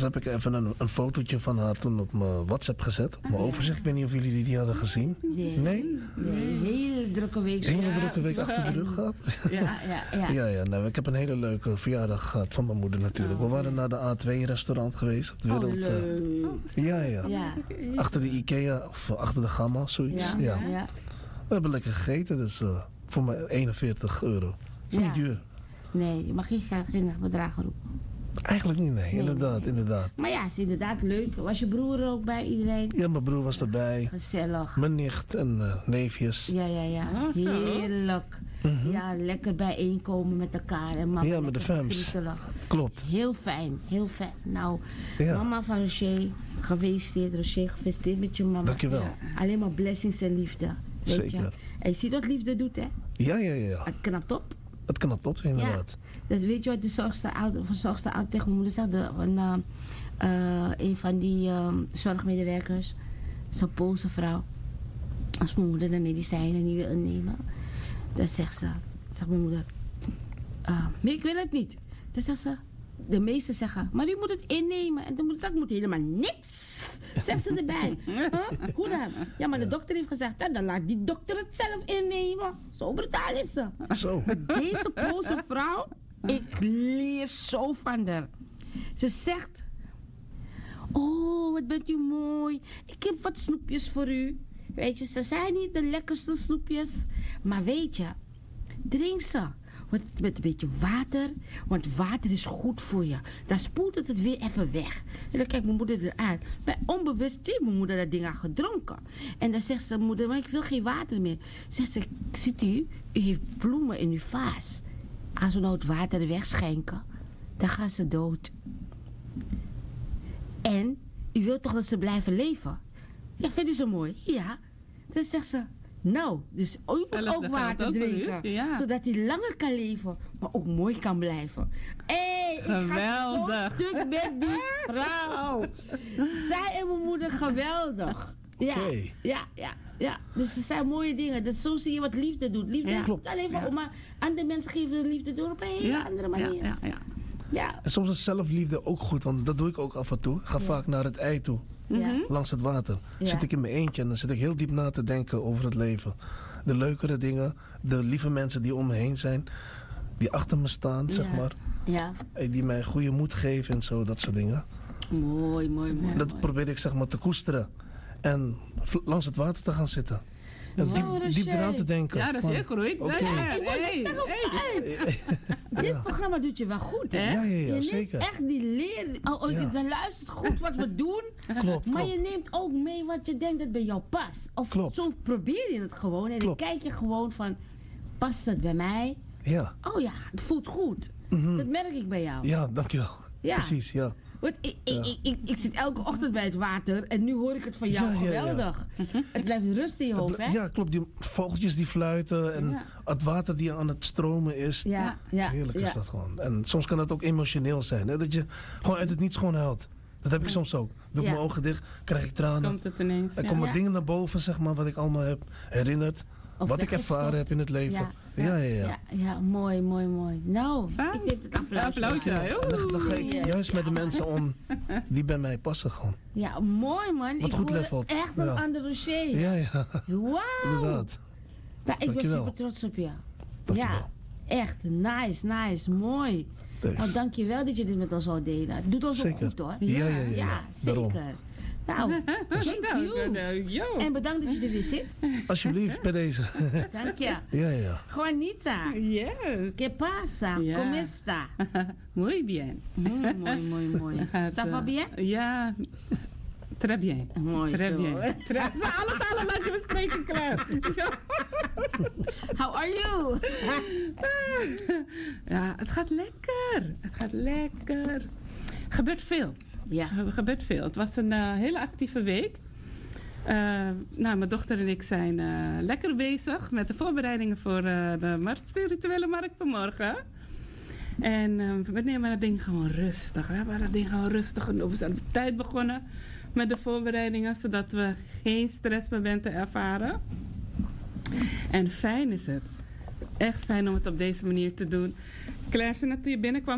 Dus heb ik even een fotootje van haar toen op mijn WhatsApp gezet. Op mijn overzicht. Ik weet niet of jullie die hadden gezien. Nee, hele drukke week. Hele drukke week achter de rug gehad. Ja. Nou, ik heb een hele leuke verjaardag gehad van mijn moeder natuurlijk. We waren naar de A2-restaurant geweest. Het wereld, leuk. Ja. Achter de Ikea of achter de Gamma, zoiets. Ja. We hebben lekker gegeten, dus voor mij €41. Is niet duur. Nee, je mag geen bedragen roepen. Eigenlijk niet, nee. Inderdaad. Maar ja, het is inderdaad leuk. Was je broer er ook bij, iedereen? Ja, mijn broer was erbij. Gezellig. Mijn nicht en neefjes. Ja. Heerlijk. Ja, lekker bijeenkomen met elkaar. En mama met de fams. Klopt. Heel fijn. Nou, mama van Rocher, gefeliciteerd met je mama. Dankjewel. Alleen maar blessings en liefde. Weet Zeker. Je? En je ziet wat liefde doet, hè? Ja. Het knapt op. Het knapt op, inderdaad. Ja, dat weet je wat de zorgster oud tegen mijn moeder zegt. Een van die zorgmedewerkers, zo'n Poolse vrouw. Als mijn moeder de medicijnen niet wil innemen, dan zegt mijn moeder, maar ik wil het niet. Dan zegt ze, de meesten zeggen, maar u moet het innemen. En de moeder zegt, ik moet helemaal niks. Zegt ze erbij. Hoe dan? Ja, maar de dokter heeft gezegd, dan laat die dokter het zelf innemen. Zo brutaal is ze. Zo. Deze Poolse vrouw, ik leer zo van haar. Ze zegt, oh, wat bent u mooi. Ik heb wat snoepjes voor u. Weet je, ze zijn niet de lekkerste snoepjes. Maar weet je, drink ze. Met een beetje water. Want water is goed voor je. Dan spoelt het weer even weg. En dan kijkt mijn moeder eraan. Maar onbewust heeft mijn moeder dat ding aan gedronken. En dan zegt ze, moeder, maar ik wil geen water meer. Zegt ze, ziet u heeft bloemen in uw vaas. Als we nou het water wegschenken, dan gaan ze dood. En u wilt toch dat ze blijven leven? Ja, vindt u zo mooi? Ja. Dan zegt ze, nou, dus u moet ook water drinken. Ja. Zodat hij langer kan leven, maar ook mooi kan blijven. Hé, ik ga zo stuk met die vrouw. Zij en mijn moeder, geweldig. Ja, Okay. Ja. Dus er zijn mooie dingen. Dus zo zie je wat liefde doet. Liefde is niet alleen voor oma. Andere mensen geven de liefde door op een hele andere manier. Ja. En soms is zelfliefde ook goed, want dat doe ik ook af en toe. Ik ga vaak naar het ei toe. Langs het water. Zit ik in mijn eentje en dan zit ik heel diep na te denken over het leven. De leukere dingen, de lieve mensen die om me heen zijn, die achter me staan, zeg maar. Ja. Die mij goede moed geven en zo, dat soort dingen. Mooi. Dat probeer ik zeg maar te koesteren. En langs het water te gaan zitten. En diep eraan te denken. Ja, dat is heel goed. Dit programma doet je wel goed, hè? Ja, zeker. Echt die leren. Dan luistert goed wat we doen. Klopt. Maar je neemt ook mee wat je denkt dat bij jou past. Of soms probeer je het gewoon. En dan kijk je gewoon van, past het bij mij? Ja. Oh ja, het voelt goed. Dat merk ik bij jou. Ja, dankjewel. Ja. Precies, ja. Want ik zit elke ochtend bij het water en nu hoor ik het van jou. Geweldig. Het blijft rust in je hoofd, hè? Ja, klopt. Die vogeltjes die fluiten en het water die aan het stromen is. Ja. Heerlijk is dat gewoon. En soms kan het ook emotioneel zijn, hè? Dat je gewoon uit het niets gewoon huilt. Dat heb ik soms ook. Doe ik mijn ogen dicht, krijg ik tranen. Komt het ineens. Er komen dingen naar boven, zeg maar, wat ik allemaal heb herinnerd. Of wat ik ervaren heb in het leven. Ja, mooi. Nou, ik geef het applausje. Dan ga ik juist met de mensen om die bij mij passen gewoon. Ja, mooi man. Wat ik goed hoor levelt. Echt een ander dossier. Ja. Wauw. Inderdaad. Ja, ik ben super trots op jou. Ja, echt. Nice. Mooi. Nou, dankjewel dat je dit met ons zou delen. Het doet ons ook goed, hoor. Ja, zeker. Daarom. Nou, thank you. En bedankt dat je er weer zit. Alsjeblieft, bij deze. Dank je. Ja. Juanita. Yes. ¿Qué pasa? ¿Cómo está? Muy bien. Muy. Ça va bien? Ja. Très bien. Mooi Très zo. bien. Alle talen laat je me spreken klaar. How are you? Ja, het gaat lekker. Gebeurt veel. Ja. Er gebeurt veel. Het was een hele actieve week. Mijn dochter en ik zijn lekker bezig met de voorbereidingen voor de spirituele markt van morgen. En we nemen dat ding gewoon rustig. We hebben dat ding gewoon rustig genomen. We zijn op tijd begonnen met de voorbereidingen, zodat we geen stress meer bent te ervaren. En fijn is het. Echt fijn om het op deze manier te doen. Claire, toen je binnenkwam,